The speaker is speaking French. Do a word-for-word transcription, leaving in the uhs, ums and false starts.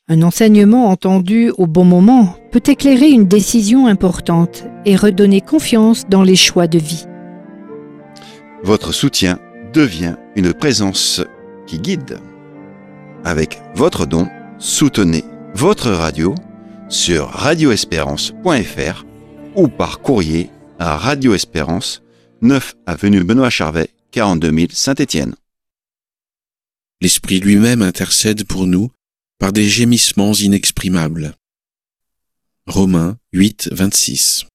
Un enseignement entendu au bon moment peut éclairer une décision importante et redonner confiance dans les choix de vie. Votre soutien devient une présence qui guide. Avec votre don, soutenez votre radio sur radio espérance point f r ou par courrier à Radio Espérance, neuf avenue Benoît Charvet, quarante-deux mille Saint-Étienne. L'Esprit lui-même intercède pour nous par des gémissements inexprimables. Romains huit, vingt-six.